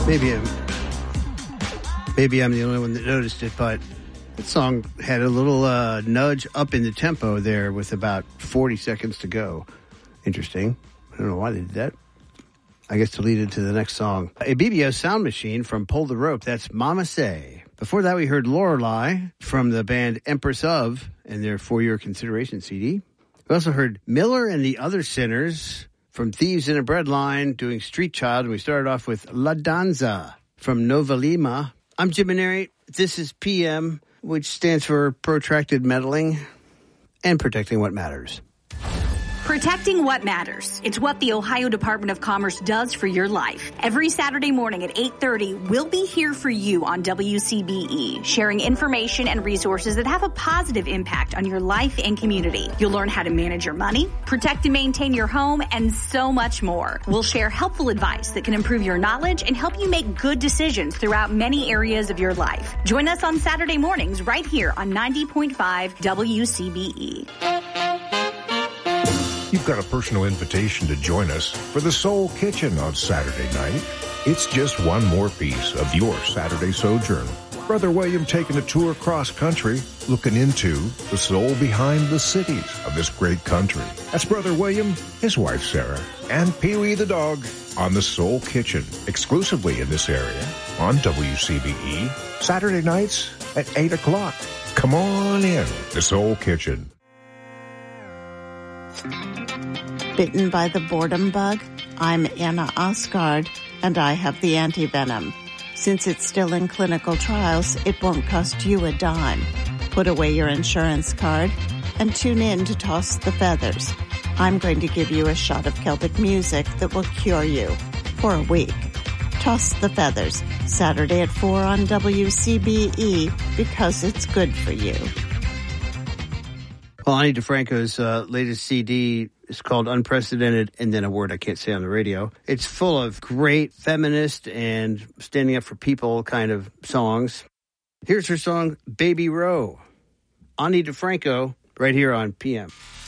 Maybe I'm the only one that noticed it, but that song had a little nudge up in the tempo there with about 40 seconds to go. Interesting. I don't know why they did that. I guess to lead into the next song. A BBO Sound Machine from Pull the Rope. That's Mama Say. Before that, we heard Lorelei from the band Empress of and their For Your Consideration CD. We also heard Miller and the Other Sinners from Thieves in a Breadline doing Street Child. And we started off with La Danza from Nova Lima. I'm Jim Maneri. This is PM, which stands for Protracted Meddling and Protecting What Matters. Protecting what matters. It's what the Ohio Department of Commerce does for your life. Every Saturday morning at 8:30, we'll be here for you on WCBE, sharing information and resources that have a positive impact on your life and community. You'll learn how to manage your money, protect and maintain your home, and so much more. We'll share helpful advice that can improve your knowledge and help you make good decisions throughout many areas of your life. Join us on Saturday mornings right here on 90.5 WCBE. You've got a personal invitation to join us for the Soul Kitchen on Saturday night. It's just one more piece of your Saturday sojourn. Brother William taking a tour cross country, looking into the soul behind the cities of this great country. That's Brother William, his wife Sarah, and Pee-wee the dog on the Soul Kitchen, exclusively in this area on WCBE, Saturday nights at 8 o'clock. Come on in, the Soul Kitchen. Bitten by the boredom bug? I'm Anna Osgard, and I have the anti-venom. Since it's still in clinical trials, it won't cost you a dime. Put away your insurance card and tune in to Toss the Feathers. I'm going to give you a shot of Celtic music that will cure you for a week. Toss the Feathers, Saturday at 4 on WCBE, because it's good for you. Well, Ani DeFranco's latest CD is called Unprecedented, and then a word I can't say on the radio. It's full of great feminist and standing up for people kind of songs. Here's her song, Baby Row. Ani DeFranco, right here on PM.